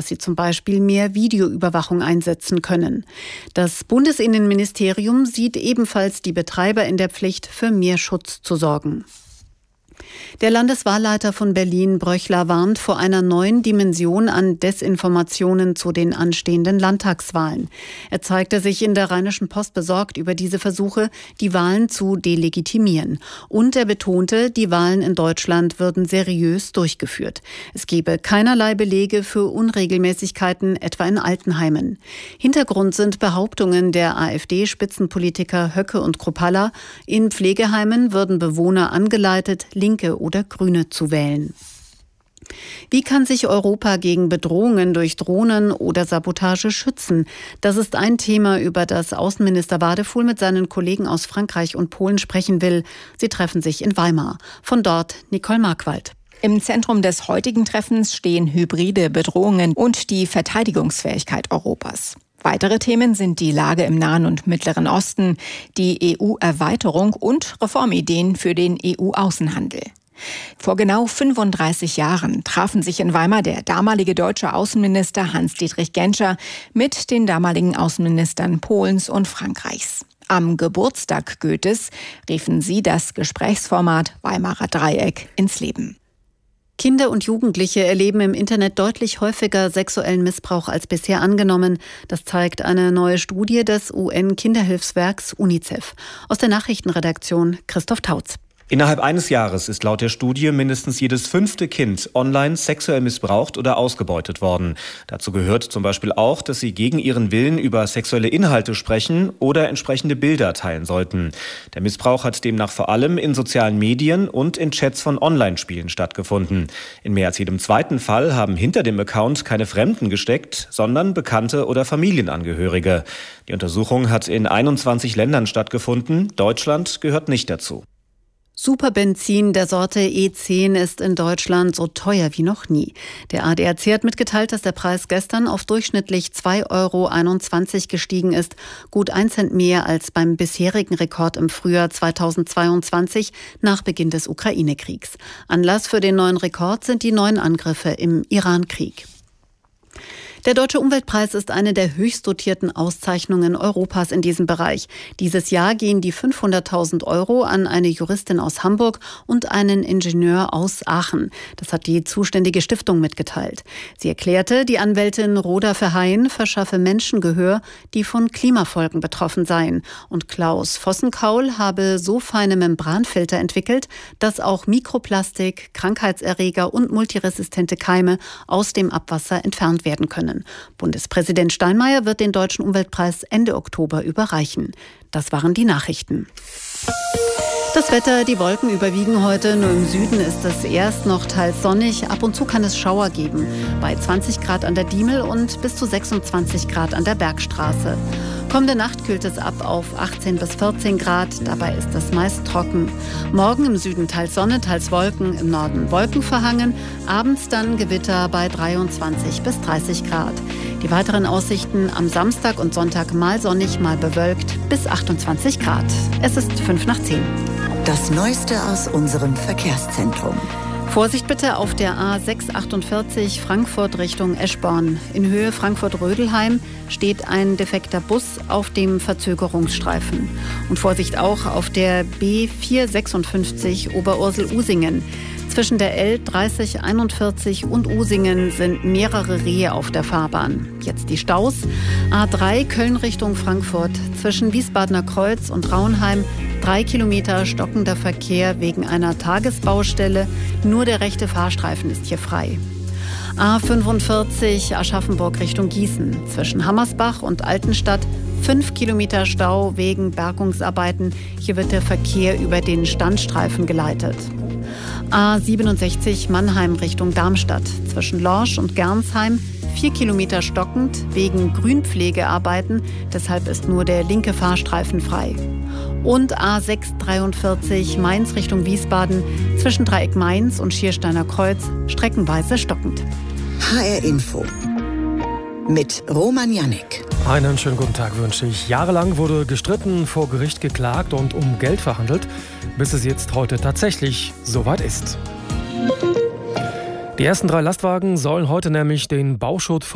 dass sie zum Beispiel mehr Videoüberwachung einsetzen können. Das Bundesinnenministerium sieht ebenfalls die Betreiber in der Pflicht, für mehr Schutz zu sorgen. Der Landeswahlleiter von Berlin, Bröchler, warnt vor einer neuen Dimension an Desinformationen zu den anstehenden Landtagswahlen. Er zeigte sich in der Rheinischen Post besorgt über diese Versuche, die Wahlen zu delegitimieren. Und er betonte, die Wahlen in Deutschland würden seriös durchgeführt. Es gebe keinerlei Belege für Unregelmäßigkeiten, etwa in Altenheimen. Hintergrund sind Behauptungen der AfD-Spitzenpolitiker Höcke und Kruppalla, in Pflegeheimen würden Bewohner angeleitet, Linke oder Grüne zu wählen. Wie kann sich Europa gegen Bedrohungen durch Drohnen oder Sabotage schützen? Das ist ein Thema, über das Außenminister Wadefuhl mit seinen Kollegen aus Frankreich und Polen sprechen will. Sie treffen sich in Weimar. Von dort Nicole Markwald. Im Zentrum des heutigen Treffens stehen hybride Bedrohungen und die Verteidigungsfähigkeit Europas. Weitere Themen sind die Lage im Nahen und Mittleren Osten, die EU-Erweiterung und Reformideen für den EU-Außenhandel. Vor genau 35 Jahren trafen sich in Weimar der damalige deutsche Außenminister Hans-Dietrich Genscher mit den damaligen Außenministern Polens und Frankreichs. Am Geburtstag Goethes riefen sie das Gesprächsformat Weimarer Dreieck ins Leben. Kinder und Jugendliche erleben im Internet deutlich häufiger sexuellen Missbrauch als bisher angenommen. Das zeigt eine neue Studie des UN-Kinderhilfswerks UNICEF. Aus der Nachrichtenredaktion Christoph Tautz. Innerhalb eines Jahres ist laut der Studie mindestens jedes 5. Kind online sexuell missbraucht oder ausgebeutet worden. Dazu gehört zum Beispiel auch, dass sie gegen ihren Willen über sexuelle Inhalte sprechen oder entsprechende Bilder teilen sollten. Der Missbrauch hat demnach vor allem in sozialen Medien und in Chats von Online-Spielen stattgefunden. In mehr als jedem zweiten Fall haben hinter dem Account keine Fremden gesteckt, sondern Bekannte oder Familienangehörige. Die Untersuchung hat in 21 Ländern stattgefunden. Deutschland gehört nicht dazu. Superbenzin der Sorte E10 ist in Deutschland so teuer wie noch nie. Der ADAC hat mitgeteilt, dass der Preis gestern auf durchschnittlich 2,21 € gestiegen ist, gut 1 Cent mehr als beim bisherigen Rekord im Frühjahr 2022 nach Beginn des Ukraine-Kriegs. Anlass für den neuen Rekord sind die neuen Angriffe im Iran-Krieg. Der Deutsche Umweltpreis ist eine der höchst dotierten Auszeichnungen Europas in diesem Bereich. Dieses Jahr gehen die 500.000 € an eine Juristin aus Hamburg und einen Ingenieur aus Aachen. Das hat die zuständige Stiftung mitgeteilt. Sie erklärte, die Anwältin Roda Verheyen verschaffe Menschen Gehör, die von Klimafolgen betroffen seien. Und Klaus Vossenkaul habe so feine Membranfilter entwickelt, dass auch Mikroplastik, Krankheitserreger und multiresistente Keime aus dem Abwasser entfernt werden können. Bundespräsident Steinmeier wird den Deutschen Umweltpreis Ende Oktober überreichen. Das waren die Nachrichten. Das Wetter, die Wolken überwiegen heute. Nur im Süden ist es erst noch teils sonnig. Ab und zu kann es Schauer geben. Bei 20 Grad an der Diemel und bis zu 26 Grad an der Bergstraße. Kommende Nacht kühlt es ab auf 18 bis 14 Grad. Dabei ist es meist trocken. Morgen im Süden teils Sonne, teils Wolken. Im Norden wolkenverhangen. Abends dann Gewitter bei 23 bis 30 Grad. Die weiteren Aussichten am Samstag und Sonntag mal sonnig, mal bewölkt bis 28 Grad. Es ist 5:10. Das Neueste aus unserem Verkehrszentrum. Vorsicht bitte auf der A648 Frankfurt Richtung Eschborn. In Höhe Frankfurt-Rödelheim steht ein defekter Bus auf dem Verzögerungsstreifen. Und Vorsicht auch auf der B456 Oberursel-Usingen. Zwischen der L3041 und Usingen sind mehrere Rehe auf der Fahrbahn. Jetzt die Staus. A3 Köln Richtung Frankfurt. Zwischen Wiesbadener Kreuz und Raunheim 3 Kilometer stockender Verkehr wegen einer Tagesbaustelle. Nur der rechte Fahrstreifen ist hier frei. A45 Aschaffenburg Richtung Gießen. Zwischen Hammersbach und Altenstadt 5 Kilometer Stau wegen Bergungsarbeiten. Hier wird der Verkehr über den Standstreifen geleitet. A67 Mannheim Richtung Darmstadt. Zwischen Lorsch und Gernsheim 4 Kilometer stockend wegen Grünpflegearbeiten. Deshalb ist nur der linke Fahrstreifen frei. Und A643 Mainz Richtung Wiesbaden. Zwischen Dreieck Mainz und Schiersteiner Kreuz streckenweise stockend. HR Info mit Roman Jannik. Einen schönen guten Tag wünsche ich. Jahrelang wurde gestritten, vor Gericht geklagt und um Geld verhandelt, bis es jetzt heute tatsächlich soweit ist. Die ersten 3 Lastwagen sollen heute nämlich den Bauschutt